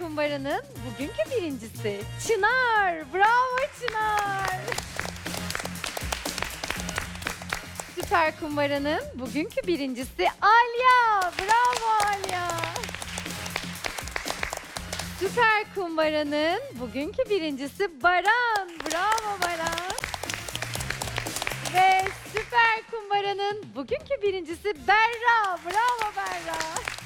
Kumbara'nın bugünkü birincisi Çınar. Bravo Çınar. Süper Kumbara'nın bugünkü birincisi Alya. Bravo Alya. Süper Kumbara'nın bugünkü birincisi Baran. Bravo Baran. Ve Süper Kumbara'nın bugünkü birincisi Berra. Bravo Berra.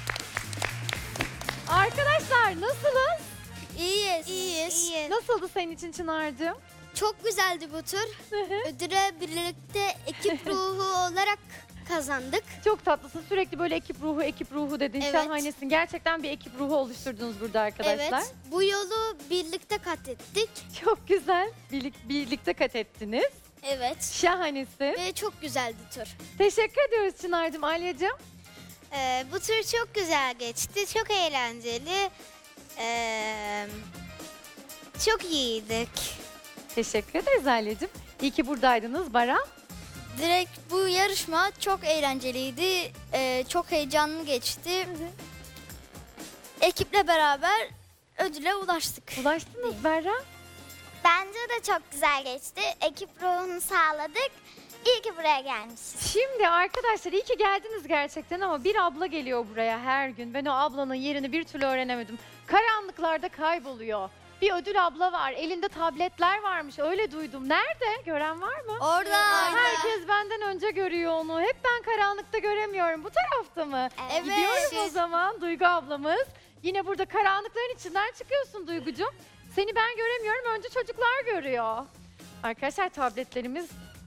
Arkadaşlar nasılız? İyiyiz. Nasıldı senin için Çınar'cığım? Çok güzeldi bu tur. Ödüle birlikte ekip ruhu olarak kazandık. Çok tatlısın. Sürekli böyle ekip ruhu dedin. Evet. Şahanesin. Gerçekten bir ekip ruhu oluşturdunuz burada arkadaşlar. Evet. Bu yolu birlikte kat ettik. Çok güzel. Birlikte kat ettiniz. Evet. Şahanesin. Ve çok güzeldi tur. Teşekkür ediyoruz Çınar'cığım. Alya'cığım. Bu tur çok güzel geçti. Çok eğlenceli. Çok iyiydik. Teşekkür ederiz Alya'cığım. İyi ki buradaydınız Baran. Direkt bu yarışma çok eğlenceliydi. Çok heyecanlı geçti. Ekiple beraber ödüle ulaştık. Ulaştınız Berra. Bence de çok güzel geçti. Ekip ruhunu sağladık. İyi ki buraya gelmişiz. Şimdi arkadaşlar iyi ki geldiniz gerçekten ama bir abla geliyor buraya her gün. Ben o ablanın yerini bir türlü öğrenemedim. Karanlıklarda kayboluyor. Bir ödül abla var. Elinde tabletler varmış. Öyle duydum. Nerede? Gören var mı? Orada. Herkes benden önce görüyor onu. Hep ben karanlıkta göremiyorum. Bu tarafta mı? Evet. Gidiyorum o zaman Duygu ablamız. Yine burada karanlıkların içinden çıkıyorsun Duygucuğum. Seni ben göremiyorum. Önce çocuklar görüyor. Arkadaşlar tabletlerimiz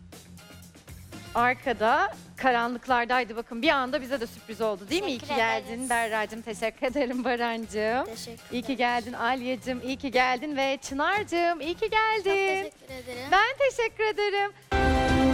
arkada karanlıklardaydı. Bakın bir anda bize de sürpriz oldu değil mi? İyi ki Teşekkür geldin ederiz. Berra'cığım. Teşekkür ederim Barancığım. Teşekkür İyi ki geldin Alya'cığım. İyi ki geldin ve Çınar'cığım. İyi ki geldin. Çok teşekkür ederim. Ben teşekkür ederim.